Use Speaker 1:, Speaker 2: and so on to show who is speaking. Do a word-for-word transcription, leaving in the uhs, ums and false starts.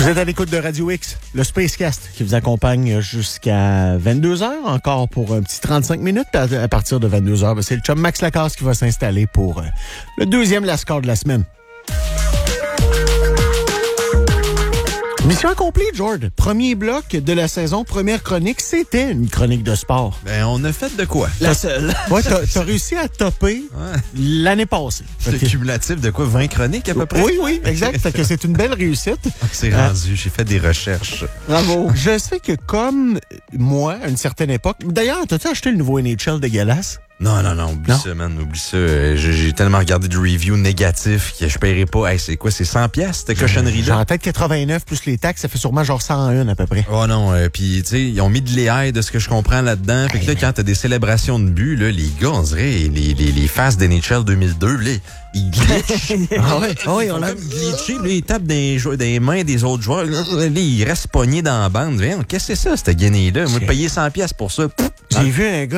Speaker 1: Vous êtes à l'écoute de Radio X, le Spacecast, qui vous accompagne jusqu'à vingt-deux heures, encore pour un petit trente-cinq minutes. À partir de vingt-deux heures, c'est le chum Max Lacasse qui va s'installer pour le deuxième Lascar de la semaine. Mission accomplie, George. Premier bloc de la saison, première chronique, c'était une chronique de sport.
Speaker 2: Ben, on a fait de quoi?
Speaker 1: La seule. Ouais, t'as, t'as réussi à topper ouais. l'année passée.
Speaker 2: C'est okay. Cumulatif de quoi? vingt chroniques à peu près?
Speaker 1: Oui, oui, exact. Fait que c'est une belle réussite.
Speaker 2: C'est euh, rendu. J'ai fait des recherches.
Speaker 1: Bravo. Je sais que comme moi, à une certaine époque... D'ailleurs, t'as-tu acheté le nouveau N H L dégueulasse?
Speaker 2: Non, non, non, oublie
Speaker 1: non.
Speaker 2: ça, man, oublie ça. J'ai, j'ai tellement regardé de reviews négatifs que je paierais pas. Hey, c'est quoi, c'est cent piastres, cette cochonnerie-là?
Speaker 1: Genre, peut-être quatre-vingt-neuf plus les taxes, ça fait sûrement genre cent un à peu près.
Speaker 2: Oh non, euh, puis tu sais, ils ont mis de l'A I de ce que je comprends là-dedans. Fait que là, quand t'as des célébrations de but, là, les gars, on dirait, les, les, les faces d'N H L deux mille deux, là, ils glitchent.
Speaker 1: ah ouais, ah ouais,
Speaker 2: on l'a glitché, là, ils tapent des, des mains des autres joueurs. Là, ils restent pognés dans la bande. Qu'est-ce que c'est ça, cette guinée-là? Moi, de payer cent piastres pour ça.
Speaker 1: J'ai vu un gars